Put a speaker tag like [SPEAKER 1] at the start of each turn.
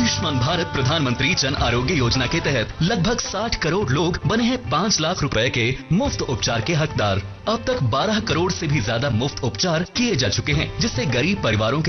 [SPEAKER 1] आयुष्मान भारत प्रधानमंत्री जन आरोग्य योजना के तहत लगभग 60 करोड़ लोग बने हैं 5 लाख रुपए के मुफ्त उपचार के हकदार। अब तक 12 करोड़ से भी ज्यादा मुफ्त उपचार किए जा चुके हैं, जिससे गरीब परिवारों के